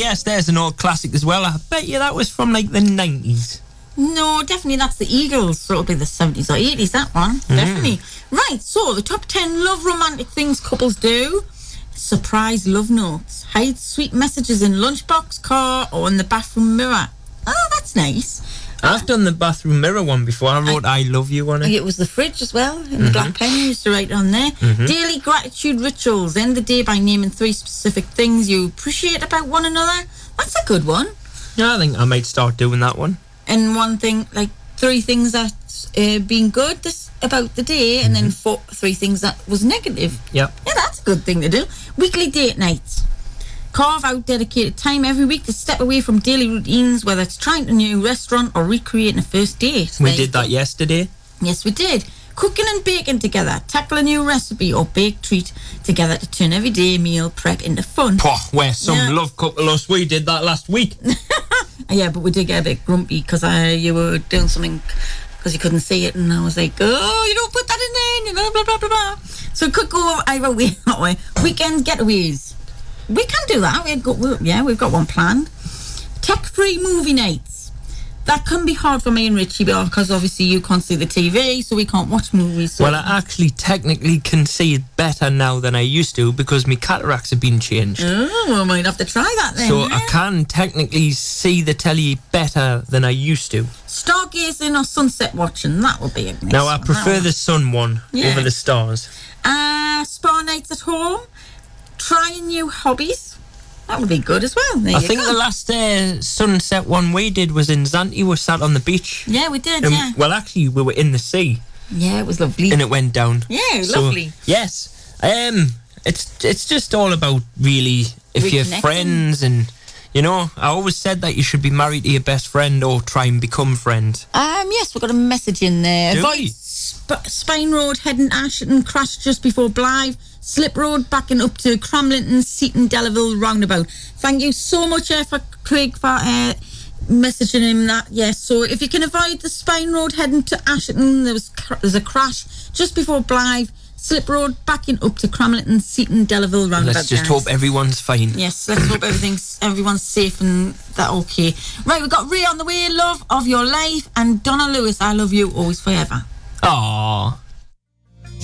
yes, there's an old classic as well. I bet you that was from like the 90s. No, definitely that's the Eagles. So it'll be the 70s or 80s, that one. Definitely. Right, so the top 10 love romantic things couples do. Surprise love notes. Hide sweet messages in lunchbox, car, or in the bathroom mirror. Oh, that's nice. I've done the bathroom mirror one before. I wrote I love you on it. It was the fridge as well, in the black pen. You used to write on there. Daily gratitude rituals. End the day by naming 3 specific things you appreciate about one another. That's a good one. Yeah, I think I might start doing that one. And one thing, like 3 things that's been good about the day, and then 3 things that was negative. Yep. Yeah, that's a good thing to do. Weekly date nights. Carve out dedicated time every week to step away from daily routines, whether it's trying a new restaurant or recreating a first date. We did that yesterday. Yes, we did. Cooking and baking together. Tackle a new recipe or bake treat together to turn everyday meal prep into fun. We're some love couple us. We did that last week. Yeah, but we did get a bit grumpy because you were doing something because you couldn't see it, and I was like, oh, you don't put that in there, you know, blah, blah, blah, blah. So it could go either way that way. Weekend getaways. We can do that. We've got one planned. Tech-free movie nights. That can be hard for me and Richie because obviously you can't see the TV, so we can't watch movies. So. Well, I actually technically can see it better now than I used to because my cataracts have been changed. Oh, well, I might have to try that then. So I can technically see the telly better than I used to. Stargazing or sunset watching, that would be a nice Now, I prefer the sun one over the stars. Spa nights at home. Trying new hobbies. That would be good as well. I think the last sunset one we did was in Zante. We sat on the beach. Yeah, we did, Well, actually, we were in the sea. Yeah, it was lovely. And it went down. Yeah, lovely. Yes. It's just all about, really, if you're friends and... You know, I always said that you should be married to your best friend or try and become friends. Yes, we've got a message in there. Avoid Spine Road heading Ashton, crash just before Blythe. Slip Road backing up to Cramlinton, Seaton, Delaval roundabout. Thank you so much for Craig for messaging him that. Yes, so if you can avoid the Spine Road heading to Ashton, there's a crash just before Blythe. Slip Road backing up to Cramlinton, Seaton, Delaval roundabout. Let's just hope everyone's fine. Yes, let's hope everyone's safe and that okay. Right, we've got Ray on the way, Love of Your Life, and Donna Lewis, I Love You Always Forever. Aww.